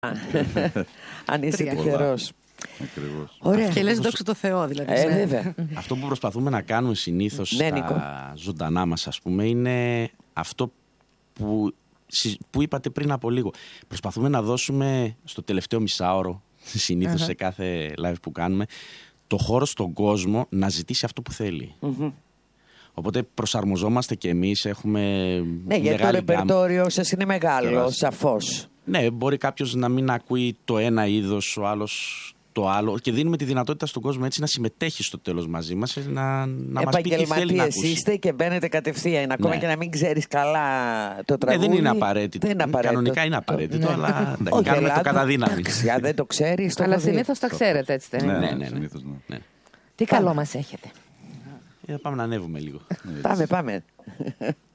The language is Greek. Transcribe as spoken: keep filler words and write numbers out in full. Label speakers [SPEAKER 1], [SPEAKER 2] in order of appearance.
[SPEAKER 1] Αν είσαι τυχερός.
[SPEAKER 2] Ακριβώς.
[SPEAKER 1] Ωραία.
[SPEAKER 3] Και λες δόξα τω Θεώ, δηλαδή.
[SPEAKER 1] Ε, βέβαια.
[SPEAKER 4] Αυτό που προσπαθούμε να κάνουμε συνήθως
[SPEAKER 1] Ναι,
[SPEAKER 4] στα
[SPEAKER 1] Νίκο.
[SPEAKER 4] ζωντανά μας, ας πούμε, είναι αυτό που, που είπατε πριν από λίγο. Προσπαθούμε να δώσουμε στο τελευταίο μισάωρο, συνήθως σε κάθε live που κάνουμε, το χώρο στον κόσμο να ζητήσει αυτό που θέλει.
[SPEAKER 1] Mm-hmm.
[SPEAKER 4] Οπότε προσαρμοζόμαστε και εμείς, έχουμε
[SPEAKER 1] Ναι, γιατί το
[SPEAKER 4] μεγάλη
[SPEAKER 1] ρεπερτόριο σας είναι μεγάλο,
[SPEAKER 4] Τεράστιο.
[SPEAKER 1] σαφώς.
[SPEAKER 4] Ναι, μπορεί κάποιος να μην ακούει το ένα είδος, ο άλλος το άλλο. Και δίνουμε τη δυνατότητα στον κόσμο έτσι να συμμετέχει στο τέλος μαζί μας, να, να μας πει τι θέλει να
[SPEAKER 1] Επαγγελματίες
[SPEAKER 4] ακούσει.
[SPEAKER 1] είστε και μπαίνετε κατευθείαν. Ακόμα
[SPEAKER 4] Ναι.
[SPEAKER 1] και να μην ξέρεις καλά το τραγούδι.
[SPEAKER 4] Ναι, δεν είναι απαραίτητο.
[SPEAKER 1] Δεν είναι απαραίτητο.
[SPEAKER 4] Κανονικά είναι απαραίτητο,
[SPEAKER 1] Ναι.
[SPEAKER 4] αλλά εντάξει,
[SPEAKER 1] Όχι,
[SPEAKER 4] κάνουμε
[SPEAKER 1] αλλά
[SPEAKER 4] το κατά δύναμη.
[SPEAKER 1] εντάξει, αν δεν το ξέρεις, το
[SPEAKER 3] Αλλά
[SPEAKER 1] έχω δει.
[SPEAKER 3] συνήθως τα ξέρετε, έτσι δεν
[SPEAKER 2] Ναι,
[SPEAKER 3] είναι?
[SPEAKER 4] ναι, ναι.
[SPEAKER 2] συνήθως, ναι.
[SPEAKER 4] Ναι.
[SPEAKER 3] Τι καλό μας έχετε.
[SPEAKER 4] Ε, πάμε να ανέβουμε λίγο.
[SPEAKER 1] Πάμε, πάμε.